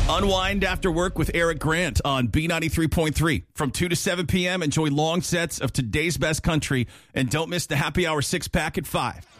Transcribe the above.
Unwind after work with Eric Grant on B93.3. From 2 to 7 p.m., enjoy long sets of today's best country, and don't miss the happy hour 6-pack at 5.